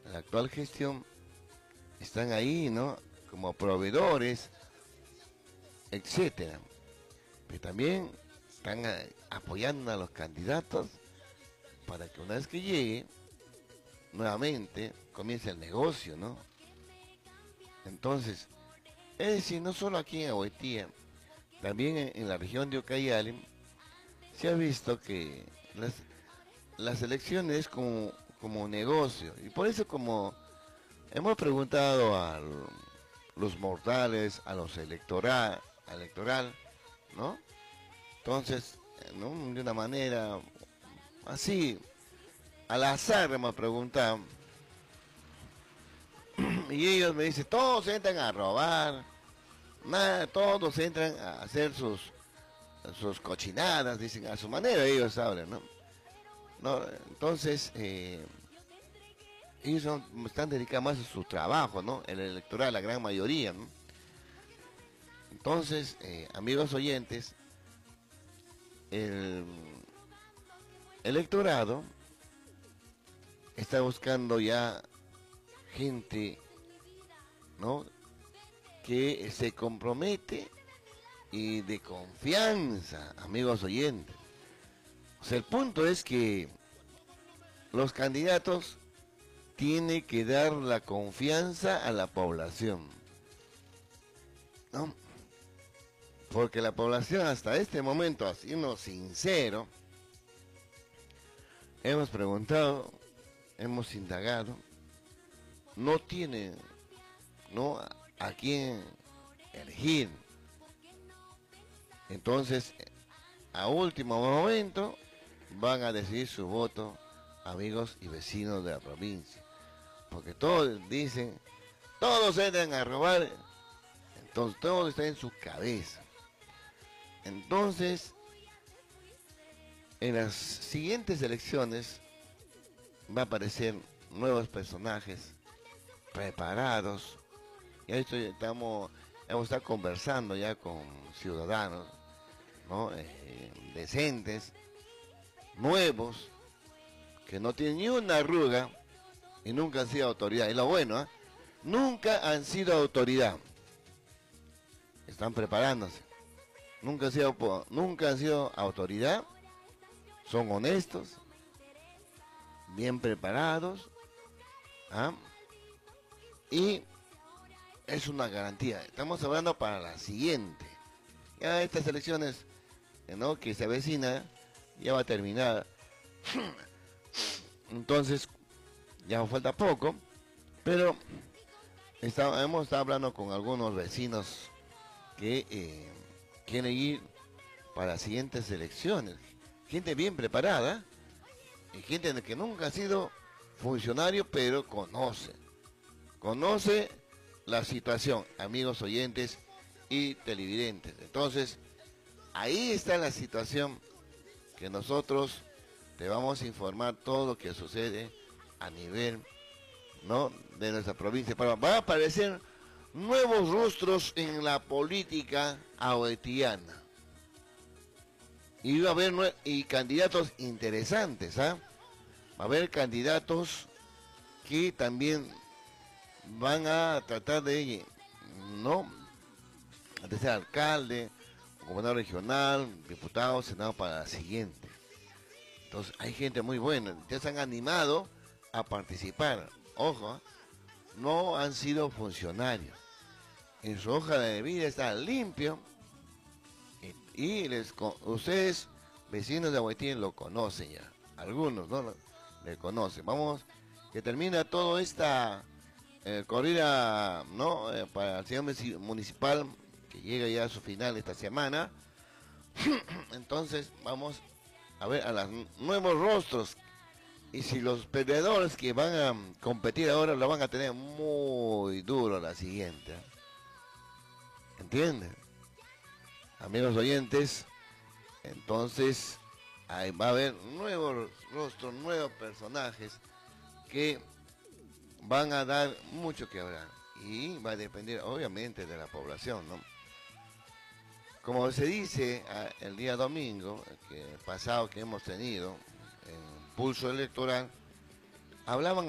la actual gestión están ahí, ¿no? Como proveedores, etcétera. Pero también están apoyando a los candidatos para que una vez que llegue, nuevamente comience el negocio, ¿no? Entonces, es decir, no solo aquí en Aguaitía, también en la región de Ucayali, se ha visto que las elecciones como negocio, y por eso como hemos preguntado a los mortales, a los electoral, ¿no? Entonces, ¿no? De una manera así, al azar hemos preguntado, y ellos me dicen, todos entran a robar, nada, todos entran a hacer sus cochinadas, dicen, a su manera ellos hablan, ¿no? No, entonces, ellos están dedicados más a su trabajo, ¿no? El electoral, la gran mayoría, ¿no? Entonces, amigos oyentes, el electorado está buscando ya gente, ¿no? Que se compromete y de confianza, amigos oyentes. O sea, el punto es que los candidatos tienen que dar la confianza a la población, ¿no? Porque la población hasta este momento, haciendo sincero, hemos preguntado, hemos indagado, no tiene, ¿no? A quién elegir. Entonces, a último momento, van a decidir su voto, amigos y vecinos de la provincia. Porque todos dicen, todos entran a robar, entonces todo está en su cabeza. Entonces, en las siguientes elecciones va a aparecer nuevos personajes preparados. Ya hemos estado conversando ya con ciudadanos, ¿no? Decentes, nuevos, que no tienen ni una arruga y nunca han sido autoridad. Es lo bueno, ¿eh? Nunca han sido autoridad. Están preparándose. Nunca han sido autoridad. Son honestos, bien preparados, ¿ah? Y es una garantía. Estamos hablando para la siguiente. Ya estas elecciones, ¿no? Que se avecina, ya va a terminar. Entonces, ya falta poco, pero hemos estado hablando con algunos vecinos que quieren ir para las siguientes elecciones. Gente bien preparada y gente que nunca ha sido funcionario, pero conoce la situación, amigos oyentes y televidentes. Entonces, ahí está la situación que nosotros te vamos a informar todo lo que sucede a nivel, ¿no? De nuestra provincia. Van a aparecer nuevos rostros en la política ahuetiana. Y va a haber candidatos interesantes, ¿ah? Va a haber candidatos que también van a tratar de, ¿no? De ser alcalde, gobernador regional, diputado, senado para la siguiente. Entonces hay gente muy buena, ya se han animado a participar. Ojo, ¿eh? No han sido funcionarios. En su hoja de vida está limpio y ustedes, vecinos de Aguaitía, lo conocen ya. Algunos, ¿no? Le conocen. Vamos, que termina toda esta corrida, ¿no? Para el señor municipal, que llega ya a su final esta semana. Entonces vamos a ver a los nuevos rostros. Y si los perdedores que van a competir ahora lo van a tener muy duro la siguiente. ¿Entienden? Amigos oyentes, entonces ahí va a haber nuevos rostros, nuevos personajes que van a dar mucho que hablar. Y va a depender obviamente de la población, ¿no? Como se dice el día domingo, pasado que hemos tenido, en Pulso Electoral, hablaban